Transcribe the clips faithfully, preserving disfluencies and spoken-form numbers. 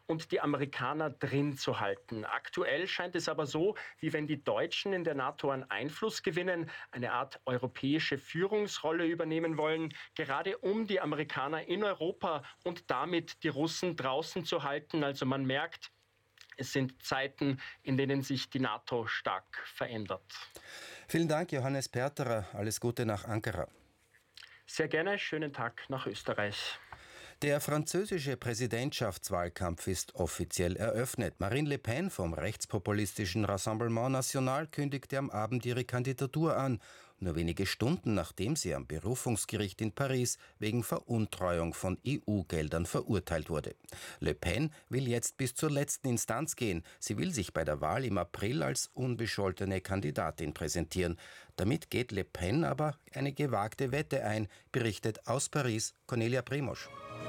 und die Amerikaner drin zu halten. Aktuell scheint es aber so, wie wenn die Deutschen in der NATO an Einfluss gewinnen, eine Art europäische Führungsrolle übernehmen wollen, gerade um die Amerikaner in Europa und damit die Russen draußen zu halten. Also man merkt, es sind Zeiten, in denen sich die NATO stark verändert. Vielen Dank, Johannes Perterer. Alles Gute nach Ankara. Sehr gerne. Schönen Tag nach Österreich. Der französische Präsidentschaftswahlkampf ist offiziell eröffnet. Marine Le Pen vom rechtspopulistischen Rassemblement National kündigte am Abend ihre Kandidatur an, nur wenige Stunden nachdem sie am Berufungsgericht in Paris wegen Veruntreuung von E U-Geldern verurteilt wurde. Le Pen will jetzt bis zur letzten Instanz gehen. Sie will sich bei der Wahl im April als unbescholtene Kandidatin präsentieren. Damit geht Le Pen aber eine gewagte Wette ein, berichtet aus Paris Cornelia Primosch.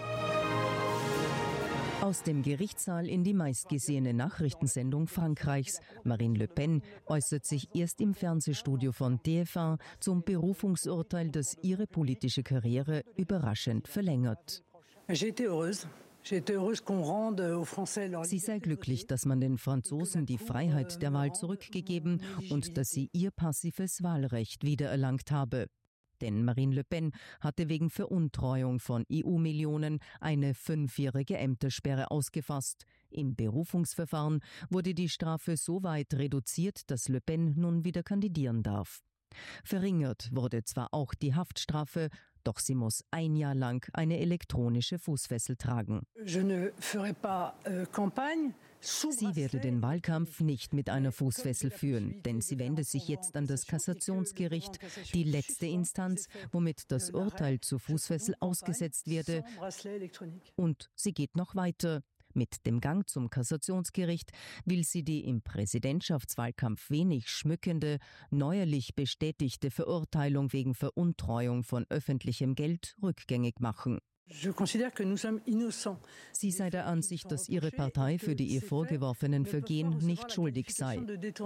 Aus dem Gerichtssaal in die meistgesehene Nachrichtensendung Frankreichs. Marine Le Pen äußert sich erst im Fernsehstudio von T F eins zum Berufungsurteil, das ihre politische Karriere überraschend verlängert. Sie sei glücklich, dass man den Franzosen die Freiheit der Wahl zurückgegeben und dass sie ihr passives Wahlrecht wiedererlangt habe. Denn Marine Le Pen hatte wegen Veruntreuung von E U-Millionen eine fünfjährige Ämtersperre ausgefasst. Im Berufungsverfahren wurde die Strafe so weit reduziert, dass Le Pen nun wieder kandidieren darf. Verringert wurde zwar auch die Haftstrafe, doch sie muss ein Jahr lang eine elektronische Fußfessel tragen. Sie werde den Wahlkampf nicht mit einer Fußfessel führen, denn sie wende sich jetzt an das Kassationsgericht, die letzte Instanz, womit das Urteil zur Fußfessel ausgesetzt werde. Und sie geht noch weiter. Mit dem Gang zum Kassationsgericht will sie die im Präsidentschaftswahlkampf wenig schmückende, neuerlich bestätigte Verurteilung wegen Veruntreuung von öffentlichem Geld rückgängig machen. Sie sei der Ansicht, dass ihre Partei für die ihr vorgeworfenen Vergehen nicht schuldig sei.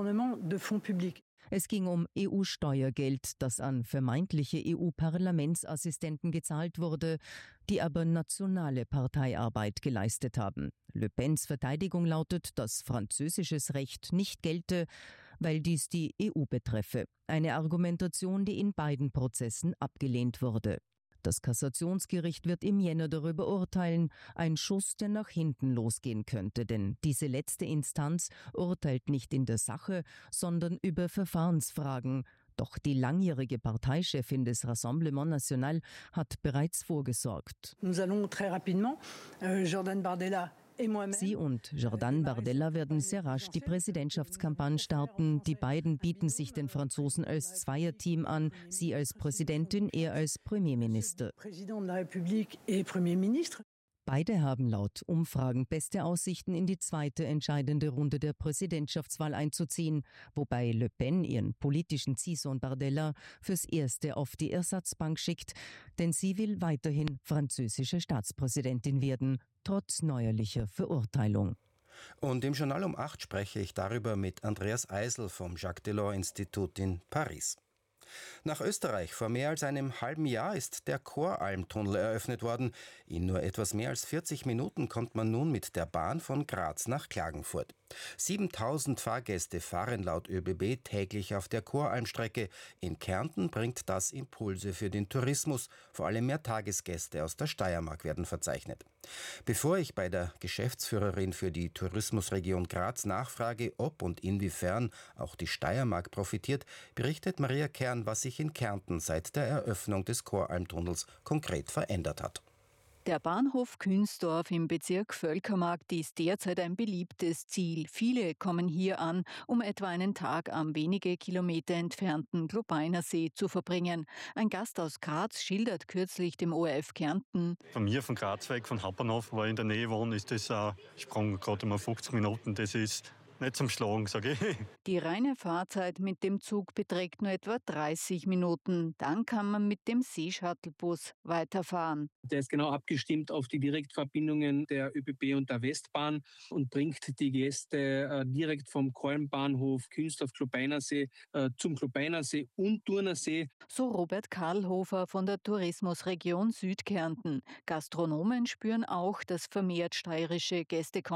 Es ging um E U-Steuergeld, das an vermeintliche E U-Parlamentsassistenten gezahlt wurde, die aber nationale Parteiarbeit geleistet haben. Le Pens Verteidigung lautet, dass französisches Recht nicht gelte, weil dies die E U betreffe. Eine Argumentation, die in beiden Prozessen abgelehnt wurde. Das Kassationsgericht wird im Jänner darüber urteilen, ein Schuss, der nach hinten losgehen könnte, denn diese letzte Instanz urteilt nicht in der Sache, sondern über Verfahrensfragen. Doch die langjährige Parteichefin des Rassemblement National hat bereits vorgesorgt. Nous allons très rapidement, euh, Jordan Bardella. Sie und Jordan Bardella werden sehr rasch die Präsidentschaftskampagne starten. Die beiden bieten sich den Franzosen als Zweierteam an, sie als Präsidentin, er als Premierminister. Beide haben laut Umfragen beste Aussichten, in die zweite entscheidende Runde der Präsidentschaftswahl einzuziehen, wobei Le Pen ihren politischen Ziehsohn Bardella fürs Erste auf die Ersatzbank schickt, denn sie will weiterhin französische Staatspräsidentin werden, trotz neuerlicher Verurteilung. Und im Journal um acht spreche ich darüber mit Andreas Eisel vom Jacques Delors Institut in Paris. Nach Österreich vor mehr als einem halben Jahr ist der Koralmtunnel eröffnet worden. In nur etwas mehr als vierzig Minuten kommt man nun mit der Bahn von Graz nach Klagenfurt. siebentausend Fahrgäste fahren laut Ö B B täglich auf der Koralmstrecke. In Kärnten bringt das Impulse für den Tourismus. Vor allem mehr Tagesgäste aus der Steiermark werden verzeichnet. Bevor ich bei der Geschäftsführerin für die Tourismusregion Graz nachfrage, ob und inwiefern auch die Steiermark profitiert, berichtet Maria Kern, was sich in Kärnten seit der Eröffnung des Koralmtunnels konkret verändert hat. Der Bahnhof Künztorf im Bezirk Völkermarkt ist derzeit ein beliebtes Ziel. Viele kommen hier an, um etwa einen Tag am wenige Kilometer entfernten Globeiner See zu verbringen. Ein Gast aus Graz schildert kürzlich dem O R F Kärnten: Von mir, von Graz weg, von Hauptbahnhof, wo ich in der Nähe wohne, ist das ein Sprung gerade mal fünfzig Minuten. Das ist nicht zum Schlagen, sage ich. Die reine Fahrzeit mit dem Zug beträgt nur etwa dreißig Minuten. Dann kann man mit dem Seeshuttlebus weiterfahren. Der ist genau abgestimmt auf die Direktverbindungen der Ö B B und der Westbahn und bringt die Gäste äh, direkt vom Koralmbahnhof Künztorf Globeinersee äh, zum Globeinersee und Turnersee. So Robert Karlhofer von der Tourismusregion Südkärnten. Gastronomen spüren auch, dass vermehrt steirische Gäste kommen.